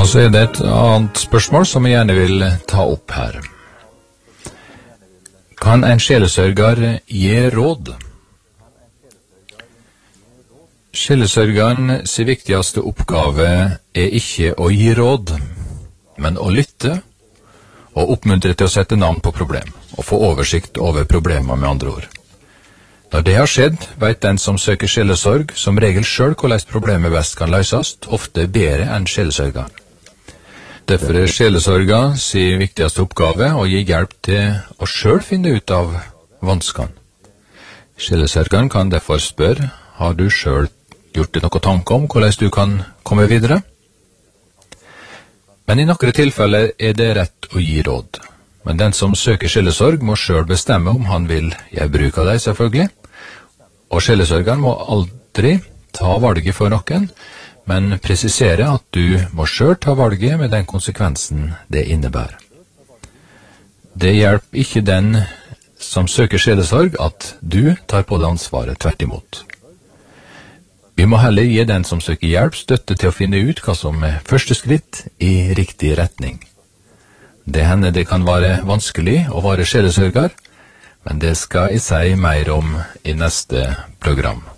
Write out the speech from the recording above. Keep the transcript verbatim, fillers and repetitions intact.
Og så er det et annet spørsmål som jeg gjerne vil ta opp her. Kan en sjelesørger gi råd? Sjelesørgeren sin viktigste oppgave er ikke å gi råd, men å lytte og oppmuntre til å sette navn på problem, og få oversikt over problemer med andre ord. Når det har skjedd, vet den som søker sjelesorg som regel selv hvordan problemet best kan løses, ofte bedre enn sjelesørgeren. Derfor er sjelesorga sin viktigste oppgave å gi hjelp til å selv finne ut av vanskene. Sjelesørgeren kan derfor spørre, har du selv gjort deg noe tanke om hvordan du kan komme videre? Men i noen tilfeller er det rett å gi råd. Men den som søker sjelesorg må selv bestemme om han vil gjøre bruk av deg, selvfølgelig. Og sjelesørgeren må aldri ta valget for noen, men presisere at du må selv ta valget med den konsekvensen det innebærer. Det hjelper ikke den som søker sjelesorg at du tar på deg ansvaret, tvert imot. Vi må heller gi den som søker hjelp støtte til å finne ut hva som er første skritt i riktig retning. Det hender det kan være vanskelig å være sjelesørger, men det skal jeg si mer om i neste program.